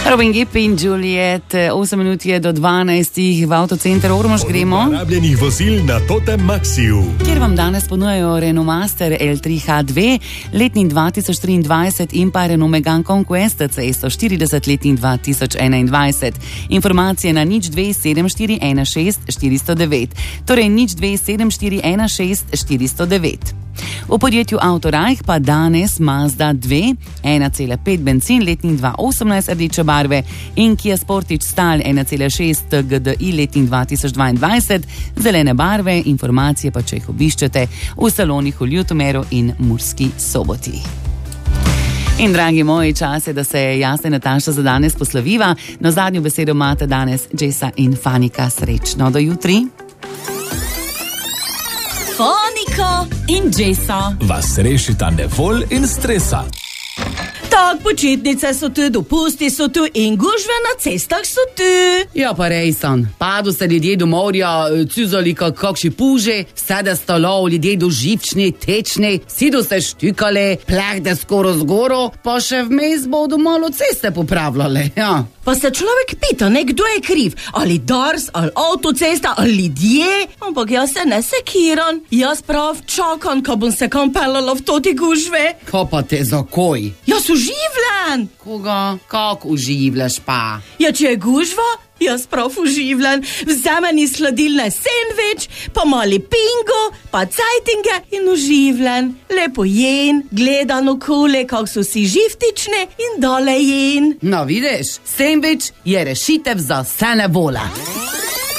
Robin Gibb in Juliet, 8 minut je do 12, v avtocenter Ormož gremo. Uporabljenih vozil na Totem Maxiju. Kjer vam danes ponujajo Renault Master L3H2, letnik 2023 in pa Renault Megane Conquest C140, letnik 2021. Informacije na 027416 409, torej 027416 409. V podjetju Autorajh pa danes Mazda 2, 1,5 benzin, letnik 2018 rdeče barve in Kia Sportage Stal 1,6 GDI, letnik 2022 zelene barve. Informacije pa, če jih obiščete v salonih v Ljutomeru in Murski Soboti. In dragi moji, čas je, da se Jasna in Nataša za danes posloviva. Na zadnjo besedo imate danes Jessa in Fanika. Srečno do jutri. Fanika in Jessa vas rešita nevolj in stresa. Tak, počitnice so tu, dopusti so tu in gužve na cestah so tu. Ja, pa rejsan. Padu se ljudje do morja, cuzali kakšni puže, sada stolov, ljudje do živčni, tečni, sido se štikale, plehde skoro zgoro, pa še vmes bodo malo ceste popravljale, ja. Pa se človek pita, kdo je kriv, ali Dars, ali avtocesta, ali ljudje, ampak jaz se ne sekiram, jaz prav čakam, ko bom se kam pelala v toti gužve. Ko pa te zakoj? Jaz uživljen. Koga? Kak uživljaš pa? Ja, če je gužva, jaz prav uživljen. Vzamem iz hladilne sendvič, pa mali pingo, pa cajtinge in uživljen. Lepo jen, gledam okole, kak so si živtične in dole jen. No, vidiš, sendvič je rešitev za vse nevole.